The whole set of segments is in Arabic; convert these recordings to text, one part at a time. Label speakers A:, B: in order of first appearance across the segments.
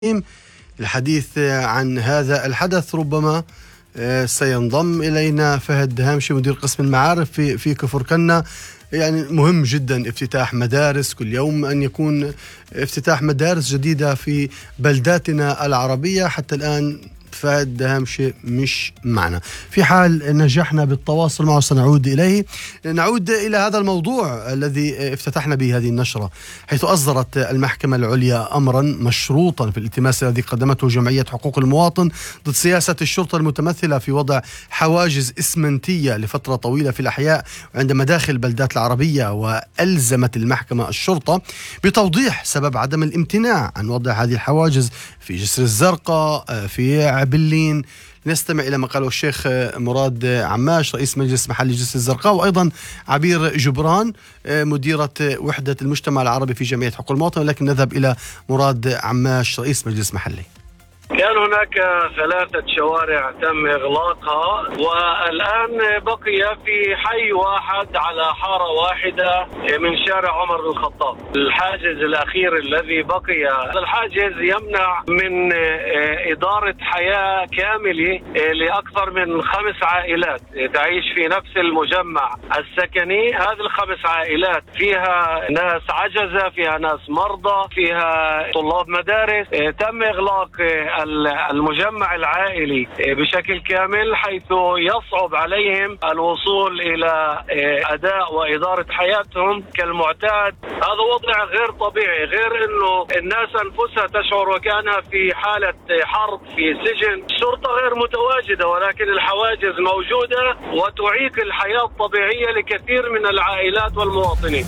A: الحديث عن هذا الحدث ربما سينضم إلينا فهد دهامشي مدير قسم المعارف في كفر كنا. يعني مهم جدا افتتاح مدارس كل يوم، أن يكون افتتاح مدارس جديدة في بلداتنا العربية. حتى الآن فهد دهامشي مش معنا. في حال نجحنا بالتواصل معه سنعود إليه. نعود إلى هذا الموضوع الذي افتتحنا به هذه النشرة، حيث أصدرت المحكمة العليا أمرا مشروطا في الالتماس الذي قدمته جمعية حقوق المواطن ضد سياسة الشرطة المتمثلة في وضع حواجز إسمنتية لفترة طويلة في الأحياء عند مداخل البلدات العربية. وألزمت المحكمة الشرطة بتوضيح سبب عدم الامتناع عن وضع هذه الحواجز في جسر الزرقاء، في عبلين. نستمع إلى ما قاله الشيخ مراد عماش رئيس مجلس محلي جسر الزرقاء، وأيضا عبير جبران مديرة وحدة المجتمع العربي في جمعية حقوق المواطن. ولكن نذهب إلى مراد عماش رئيس مجلس محلي.
B: كان هناك 3 شوارع تم إغلاقها، والآن بقي في حي واحد على حارة واحدة من شارع عمر بن الخطاب. الحاجز الأخير الذي بقي، هذا الحاجز يمنع من إدارة حياة كاملة لأكثر من 5 عائلات تعيش في نفس المجمع السكني. هذه ال5 عائلات فيها ناس عجزة، فيها ناس مرضى، فيها طلاب مدارس. تم إغلاق المجمع العائلي بشكل كامل، حيث يصعب عليهم الوصول إلى أداء وإدارة حياتهم كالمعتاد. هذا وضع غير طبيعي، غير أنه الناس أنفسها تشعر وكأنها في حالة حرب في سجن. الشرطة غير متواجدة، ولكن الحواجز موجودة وتعيق الحياة الطبيعية لكثير من العائلات والمواطنين.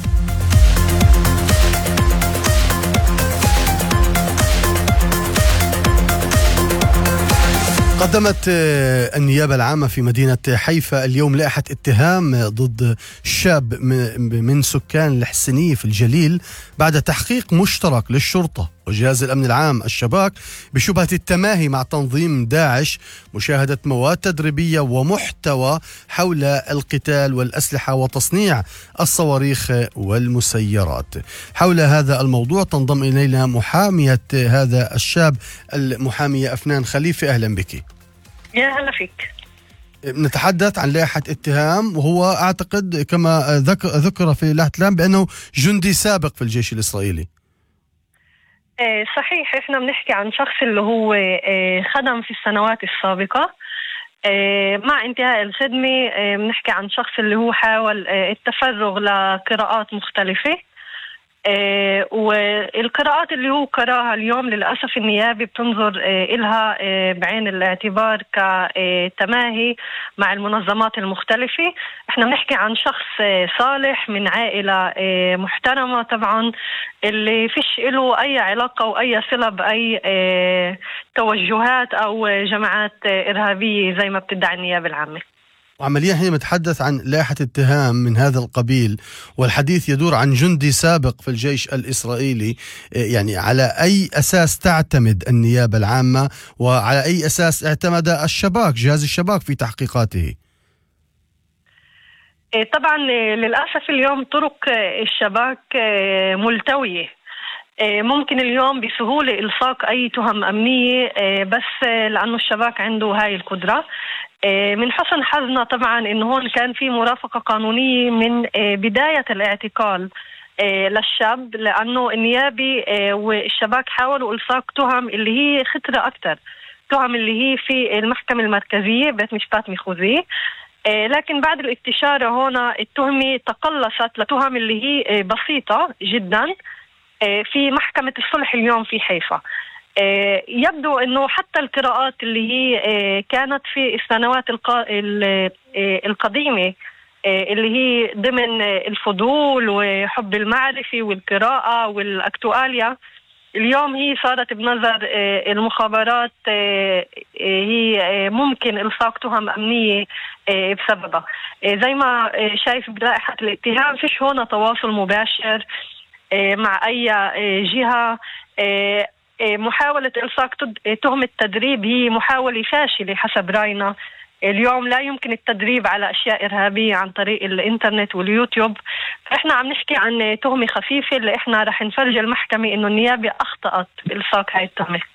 A: قدمت النيابة العامة في مدينة حيفا اليوم لائحة اتهام ضد شاب من سكان الحسنية في الجليل بعد تحقيق مشترك للشرطة وجهاز الأمن العام الشباك بشبهة التماهي مع تنظيم داعش، مشاهدة مواد تدريبية ومحتوى حول القتال والأسلحة وتصنيع الصواريخ والمسيرات. حول هذا الموضوع تنضم إلينا محامية هذا الشاب المحامية أفنان خليفة. أهلا بك.
C: يا هلا فيك.
A: نتحدث عن لائحة اتهام، وهو أعتقد كما ذكر في لائحة الاتهام بأنه جندي سابق في الجيش الإسرائيلي.
C: صحيح، احنا بنحكي عن شخص اللي هو خدم في السنوات السابقة. مع انتهاء الخدمة بنحكي عن شخص اللي هو حاول التفرغ لقراءات مختلفة. والقراءات اللي هو قراها اليوم للأسف النيابة بتنظر إلها بعين الاعتبار كتماهي مع المنظمات المختلفة. احنا بنحكي عن شخص صالح من عائلة محترمة طبعا، اللي فيش له أي علاقة وأي صلة بأي توجهات أو جماعات إرهابية زي ما بتدعي النيابة العامة.
A: وعمليا حين نتحدث عن لائحة اتهام من هذا القبيل والحديث يدور عن جندي سابق في الجيش الإسرائيلي، يعني على أي أساس تعتمد النيابة العامة وعلى أي أساس اعتمد الشباك جهاز الشباك في تحقيقاته؟
C: طبعا للأسف اليوم طرق الشباك ملتوية. ممكن اليوم بسهولة إلصاق أي تهم أمنية، بس لأنه الشباك عنده هاي القدرة. من حسن حظنا طبعا إنه هون كان في مرافقة قانونية من بداية الاعتقال للشاب، لأنه النيابي والشباك حاولوا إلصاق تهم اللي هي خطرة أكتر، تهم اللي هي في المحكمة المركزية بيت مشبات مخوذي. لكن بعد الاستشارة هنا التهمة تقلصت لتهم اللي هي بسيطة جدا في محكمة الصلح اليوم في حيفا. يبدو أنه حتى القراءات اللي هي كانت في السنوات القديمة اللي هي ضمن الفضول وحب المعرفة والقراءة والأكتواليا، اليوم هي صارت بنظر المخابرات هي ممكن إلصاق تهم أمنية بسببها. زي ما شايف بلائحة الاتهام فيش هنا تواصل مباشر مع أي جهة. محاولة إلصاق تهم التدريب هي محاولة فاشلة حسب رأينا. اليوم لا يمكن التدريب على أشياء إرهابية عن طريق الإنترنت واليوتيوب. فإحنا عم نحكي عن تهمة خفيفة اللي إحنا رح نفرج المحكمة إنه النيابة أخطأت بإلصاق هاي التهمة.